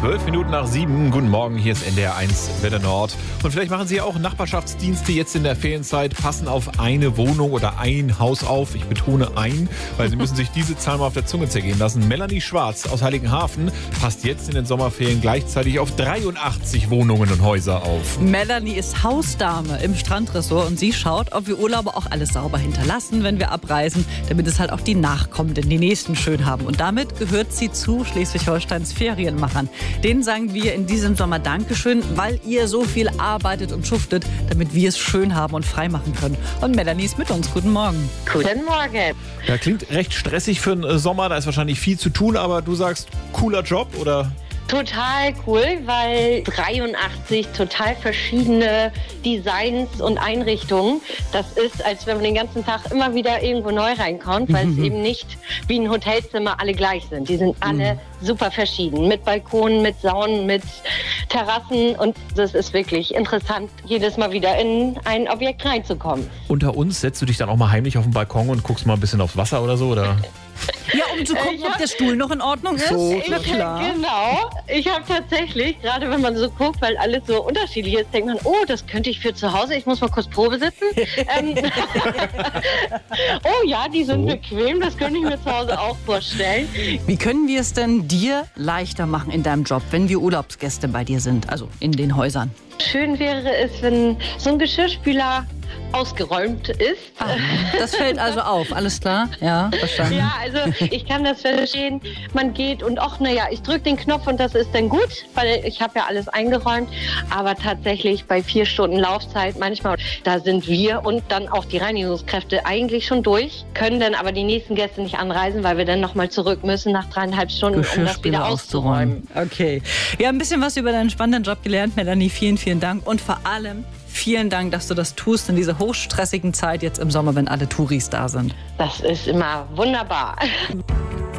7:12. Guten Morgen, hier ist NDR 1 Welle Nord. Und vielleicht machen Sie auch Nachbarschaftsdienste jetzt in der Ferienzeit, passen auf eine Wohnung oder ein Haus auf. Ich betone ein, weil Sie müssen sich diese Zahl mal auf der Zunge zergehen lassen. Melanie Schwarz aus Heiligenhafen passt jetzt in den Sommerferien gleichzeitig auf 83 Wohnungen und Häuser auf. Melanie ist Hausdame im Strandressort und sie schaut, ob wir Urlauber auch alles sauber hinterlassen, wenn wir abreisen, damit es halt auch die Nachkommenden, die Nächsten schön haben. Und damit gehört sie zu Schleswig-Holsteins Ferienmachern. Denen sagen wir in diesem Sommer Dankeschön, weil ihr so viel arbeitet und schuftet, damit wir es schön haben und frei machen können. Und Melanie ist mit uns. Guten Morgen. Guten Morgen. Ja, klingt recht stressig für einen Sommer, da ist wahrscheinlich viel zu tun, aber du sagst, cooler Job, oder? Total cool, weil 83 total verschiedene Designs und Einrichtungen. Das ist, als wenn man den ganzen Tag immer wieder irgendwo neu reinkommt, weil es eben nicht wie ein Hotelzimmer alle gleich sind. Die sind alle super verschieden. Mit Balkonen, mit Saunen, mit Terrassen. Und das ist wirklich interessant, jedes Mal wieder in ein Objekt reinzukommen. Unter uns setzt du dich dann auch mal heimlich auf den Balkon und guckst mal ein bisschen aufs Wasser oder so, oder? Ja, um zu gucken, ob der Stuhl noch in Ordnung ist. Na klar. Genau. Ich habe tatsächlich, gerade wenn man so guckt, weil alles so unterschiedlich ist, denkt man, oh, das könnte ich für zu Hause. Ich muss mal kurz Probe sitzen. Oh ja, die sind bequem. Das könnte ich mir zu Hause auch vorstellen. Wie können wir es denn dir leichter machen in deinem Job, wenn wir Urlaubsgäste bei dir sind, also in den Häusern? Schön wäre es, wenn so ein Geschirrspüler ausgeräumt ist. Das fällt also auf, alles klar? Ja, verstanden. Ja, also ich kann das verstehen. Man geht und ich drücke den Knopf und das ist dann gut, weil ich habe ja alles eingeräumt. Aber tatsächlich bei 4 Stunden Laufzeit manchmal, da sind wir und dann auch die Reinigungskräfte eigentlich schon durch, können dann aber die nächsten Gäste nicht anreisen, weil wir dann nochmal zurück müssen nach 3,5 Stunden, um das wieder auszuräumen. Okay. Wir haben ein bisschen was über deinen spannenden Job gelernt, Melanie. Vielen, vielen Dank und vor allem vielen Dank, dass du das tust in dieser hochstressigen Zeit jetzt im Sommer, wenn alle Touris da sind. Das ist immer wunderbar.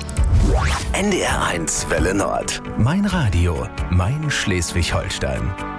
NDR 1 Welle Nord. Mein Radio, mein Schleswig-Holstein.